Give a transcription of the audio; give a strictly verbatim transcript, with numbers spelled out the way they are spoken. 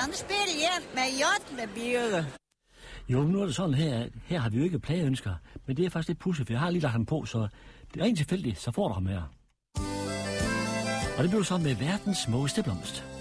mange spil hjem med Jotlebirke? Jo, nu er det sådan her, her har vi jo ikke plageønsker, men det er faktisk lidt pudsigt, for jeg har lige lagt ham på, så det er rent tilfældigt, så får du ham her. Og det blev så med verdens smukkeste blomst.